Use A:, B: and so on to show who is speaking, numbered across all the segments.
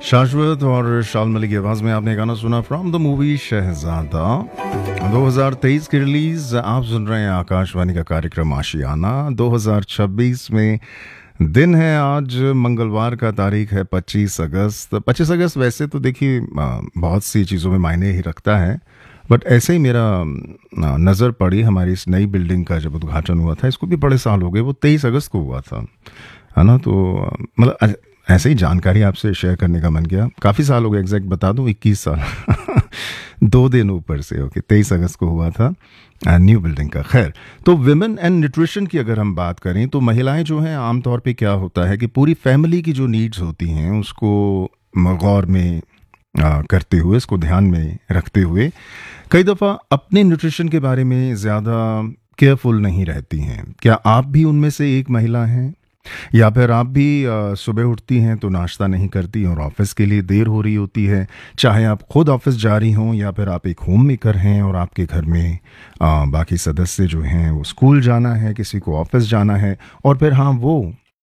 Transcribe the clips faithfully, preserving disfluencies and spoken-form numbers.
A: शाश्वत और शालमली की आवाज में आपने गाना सुना फ्रॉम द मूवी शहजादा। दो हज़ार तेईस की रिलीज आप सुन रहे हैं आकाशवाणी का कार्यक्रम आशियाना। दो हज़ार छब्बीस में दिन है आज, मंगलवार का, तारीख है पच्चीस अगस्त। पच्चीस अगस्त वैसे तो देखिए बहुत सी चीज़ों में मायने ही रखता है, बट ऐसे ही मेरा नज़र पड़ी हमारी इस नई बिल्डिंग का जब उद्घाटन हुआ था। इसको भी बड़े साल हो गए, वो तेईस अगस्त को हुआ था, है ना। तो मतलब ऐसे ही जानकारी आपसे शेयर करने का मन किया। काफ़ी साल हो गए, एग्जैक्ट बता दूं इक्कीस साल दो दिन ऊपर से। ओके, तेईस अगस्त को हुआ था न्यू बिल्डिंग का। खैर, तो विमेन एंड न्यूट्रिशन की अगर हम बात करें तो महिलाएं जो हैं आमतौर पे क्या होता है कि पूरी फैमिली की जो नीड्स होती हैं उसको गौर में आ, करते हुए, इसको ध्यान में रखते हुए कई दफ़ा अपने न्यूट्रिशन के बारे में ज़्यादा केयरफुल नहीं रहती हैं। क्या आप भी उनमें से एक महिला हैं? या फिर आप भी आ, सुबह उठती हैं तो नाश्ता नहीं करती और ऑफिस के लिए देर हो रही होती है, चाहे आप खुद ऑफिस जा रही हों या फिर आप एक होम मेकर हैं और आपके घर में आ, बाकी सदस्य जो हैं वो स्कूल जाना है, किसी को ऑफिस जाना है, और फिर हाँ वो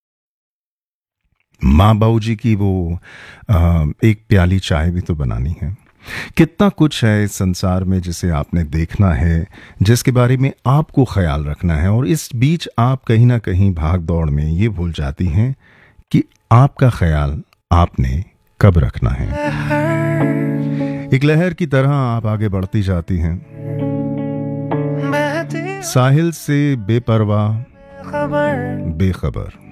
A: माँ बाबू जी की वो आ, एक प्याली चाय भी तो बनानी है। कितना कुछ है इस संसार में जिसे आपने देखना है, जिसके बारे में आपको ख्याल रखना है, और इस बीच आप कहीं ना कहीं भाग दौड़ में ये भूल जाती हैं कि आपका ख्याल आपने कब रखना है। एक लहर की तरह आप आगे बढ़ती जाती हैं, साहिल से बेपरवाह बेखबर।